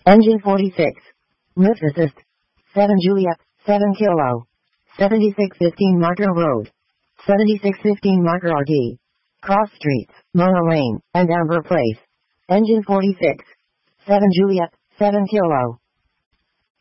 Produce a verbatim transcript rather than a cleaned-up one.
Engine forty-six. Lift assist. seven Juliet, seven Kilo. seventy-six fifteen Marker Road. seventy-six fifteen Marker R D. Cross Streets, Mona Lane, and Amber Place. Engine forty-six. seven Juliet, seven Kilo.